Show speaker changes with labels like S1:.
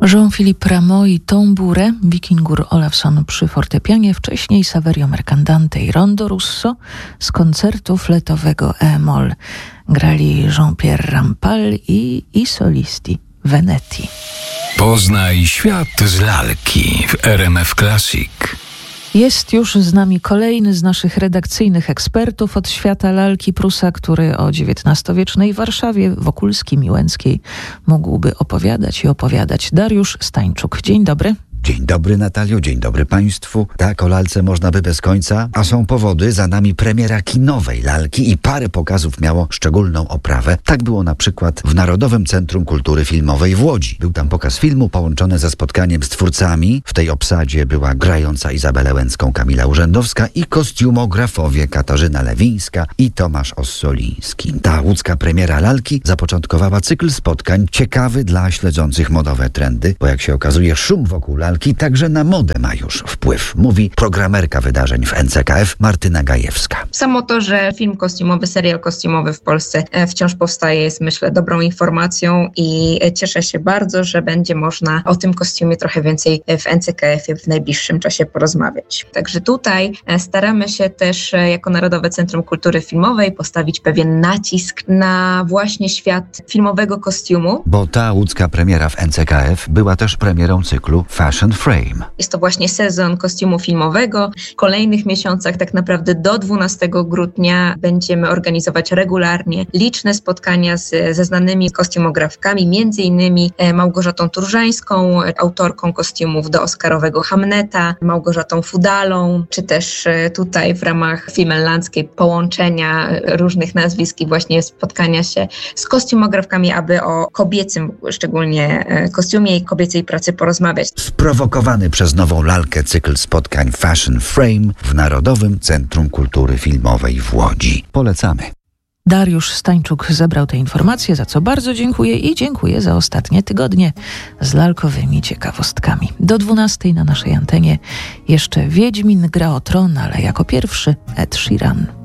S1: Jean-Philippe Rameau i Tambouré, Wikingur Olafsson przy fortepianie, wcześniej Saverio Mercandante i Rondo Russo z koncertu fletowego E-moll. Grali Jean-Pierre Rampal i solisti Venetii.
S2: Poznaj świat z lalki w RMF Classic.
S1: Jest już z nami kolejny z naszych redakcyjnych ekspertów od świata lalki Prusa, który o XIX-wiecznej Warszawie, Wokulskim i Łęckiej mógłby opowiadać i opowiadać. Dariusz Stańczuk. Dzień dobry.
S3: Dzień dobry, Natalio, dzień dobry Państwu. Tak, o lalce można by bez końca, a są powody. Za nami premiera kinowej lalki i parę pokazów miało szczególną oprawę. Tak było na przykład w Narodowym Centrum Kultury Filmowej w Łodzi. Był tam pokaz filmu połączony ze spotkaniem z twórcami. W tej obsadzie była grająca Izabelę Łęcką Kamila Urzędowska i kostiumografowie Katarzyna Lewińska i Tomasz Ossoliński. Ta łódzka premiera lalki zapoczątkowała cykl spotkań ciekawy dla śledzących modowe trendy, bo jak się okazuje, szum wokół lalki także na modę ma już wpływ, mówi programerka wydarzeń w NCKF Martyna Gajewska.
S4: Samo to, że film kostiumowy, serial kostiumowy w Polsce wciąż powstaje, jest, myślę, dobrą informacją i cieszę się bardzo, że będzie można o tym kostiumie trochę więcej w NCKF-ie w najbliższym czasie porozmawiać. Także tutaj staramy się też jako Narodowe Centrum Kultury Filmowej postawić pewien nacisk na właśnie świat filmowego kostiumu.
S3: Bo ta łódzka premiera w NCKF była też premierą cyklu Fashion Frame.
S4: Jest to właśnie sezon kostiumu filmowego. W kolejnych miesiącach, tak naprawdę do 12 grudnia, będziemy organizować regularnie liczne spotkania ze znanymi kostiumografkami, między innymi Małgorzatą Turżańską, autorką kostiumów do oscarowego Hamneta, Małgorzatą Fudalą, czy też tutaj w ramach Female Landscape połączenia różnych nazwisk i właśnie spotkania się z kostiumografkami, aby o kobiecym szczególnie kostiumie i kobiecej pracy porozmawiać.
S3: Sprowokowany przez nową lalkę cykl spotkań Fashion Frame w Narodowym Centrum Kultury Filmowej w Łodzi. Polecamy.
S1: Dariusz Stańczuk zebrał te informacje, za co bardzo dziękuję i dziękuję za ostatnie tygodnie z lalkowymi ciekawostkami. Do 12 na naszej antenie jeszcze Wiedźmin gra o tron, ale jako pierwszy Ed Sheeran.